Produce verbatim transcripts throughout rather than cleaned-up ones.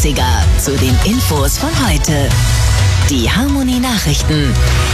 achtziger zu den Infos von heute. Die Harmony Nachrichten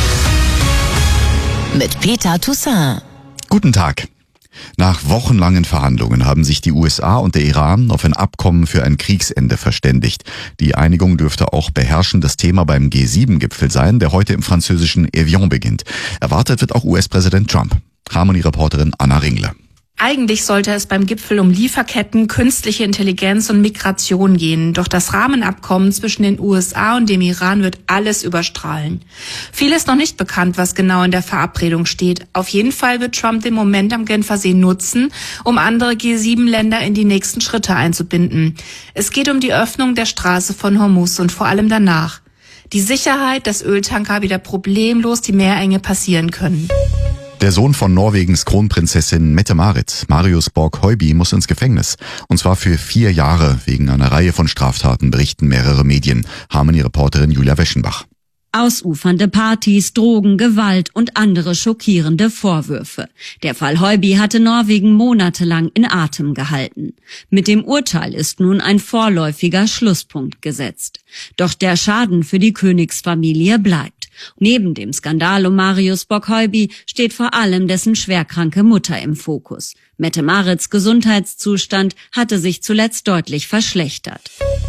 mit Peter Toussaint. Guten Tag. Nach wochenlangen Verhandlungen haben sich die U S A und der Iran auf ein Abkommen für ein Kriegsende verständigt. Die Einigung dürfte auch beherrschendes Thema beim G sieben Gipfel sein, der heute im französischen Evian beginnt. Erwartet wird auch U S-Präsident Trump. Harmony-Reporterin Anna Ringle. Eigentlich sollte es beim Gipfel um Lieferketten, künstliche Intelligenz und Migration gehen. Doch das Rahmenabkommen zwischen den U S A und dem Iran wird alles überstrahlen. Viel ist noch nicht bekannt, was genau in der Verabredung steht. Auf jeden Fall wird Trump den Moment am Genfer See nutzen, um andere G sieben Länder in die nächsten Schritte einzubinden. Es geht um die Öffnung der Straße von Hormuz und vor allem danach. Die Sicherheit, dass Öltanker wieder problemlos die Meerenge passieren können. Der Sohn von Norwegens Kronprinzessin Mette-Marit, Marius Borg-Høiby, muss ins Gefängnis. Und zwar für vier Jahre wegen einer Reihe von Straftaten, berichten mehrere Medien. Harmony-Reporterin Julia Weschenbach. Ausufernde Partys, Drogen, Gewalt und andere schockierende Vorwürfe. Der Fall Høiby hatte Norwegen monatelang in Atem gehalten. Mit dem Urteil ist nun ein vorläufiger Schlusspunkt gesetzt. Doch der Schaden für die Königsfamilie bleibt. Neben dem Skandal um Marius Borg-Høiby steht vor allem dessen schwerkranke Mutter im Fokus. Mette-Marits Gesundheitszustand hatte sich zuletzt deutlich verschlechtert.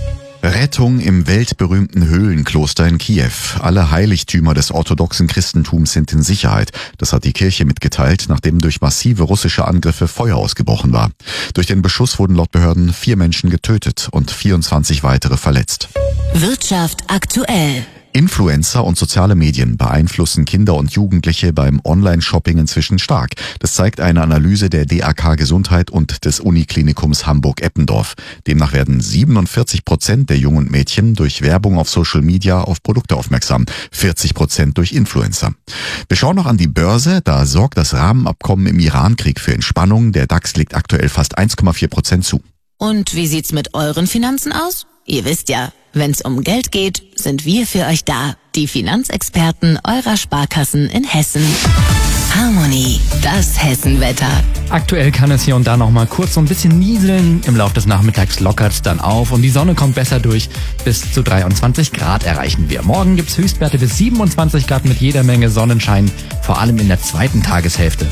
Rettung im weltberühmten Höhlenkloster in Kiew. Alle Heiligtümer des orthodoxen Christentums sind in Sicherheit. Das hat die Kirche mitgeteilt, nachdem durch massive russische Angriffe Feuer ausgebrochen war. Durch den Beschuss wurden laut Behörden vier Menschen getötet und vierundzwanzig weitere verletzt. Wirtschaft aktuell. Influencer und soziale Medien beeinflussen Kinder und Jugendliche beim Online-Shopping inzwischen stark. Das zeigt eine Analyse der D A K Gesundheit und des Uniklinikums Hamburg-Eppendorf. Demnach werden siebenundvierzig Prozent der jungen Mädchen durch Werbung auf Social Media auf Produkte aufmerksam, vierzig Prozent durch Influencer. Wir schauen noch an die Börse. Da sorgt das Rahmenabkommen im Iran-Krieg für Entspannung. Der DAX legt aktuell fast eins Komma vier Prozent zu. Und wie sieht's mit euren Finanzen aus? Ihr wisst ja, wenn's um Geld geht, sind wir für euch da. Die Finanzexperten eurer Sparkassen in Hessen. Harmony, das Hessenwetter. Aktuell kann es hier und da noch mal kurz so ein bisschen nieseln. Im Laufe des Nachmittags lockert es dann auf und die Sonne kommt besser durch. Bis zu dreiundzwanzig Grad erreichen wir. Morgen gibt's Höchstwerte bis siebenundzwanzig Grad mit jeder Menge Sonnenschein, vor allem in der zweiten Tageshälfte.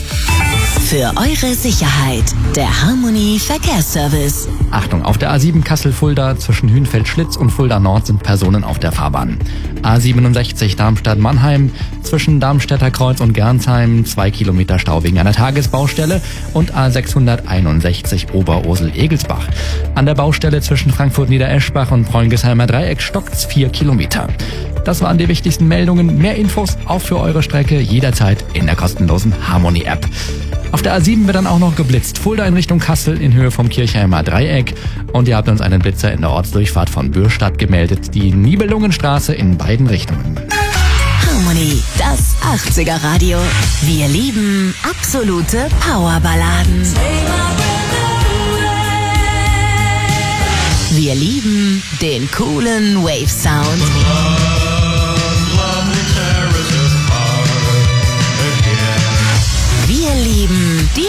Für eure Sicherheit, der Harmony Verkehrsservice. Achtung, auf der A sieben Kassel-Fulda zwischen Hünfeld-Schlitz und Fulda Nord sind Personen auf der Fahrbahn. A siebenundsechzig Darmstadt-Mannheim zwischen Darmstädter Kreuz und Gernsheim, zwei Kilometer Stau wegen einer Tagesbaustelle, und A sechshunderteinundsechzig Oberursel-Egelsbach. An der Baustelle zwischen Frankfurt-Niedereschbach und Preungesheimer Dreieck stockt's vier Kilometer. Das waren die wichtigsten Meldungen. Mehr Infos auch für eure Strecke jederzeit in der kostenlosen Harmony-App. Auf der A sieben wird dann auch noch geblitzt. Fulda in Richtung Kassel in Höhe vom Kirchheimer Dreieck. Und ihr habt uns einen Blitzer in der Ortsdurchfahrt von Bürstadt gemeldet. Die Nibelungenstraße in beiden Richtungen. Harmony, das achtziger Radio. Wir lieben absolute Powerballaden. Wir lieben den coolen Wave-Sound. Wir lieben die